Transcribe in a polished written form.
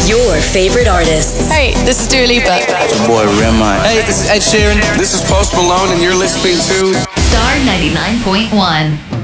Your favorite artists. Hey, this is Dua Lipa. It's your boy Rema. Hey, this is Ed Sheeran. This is Post Malone, and you're listening to Star 99.1.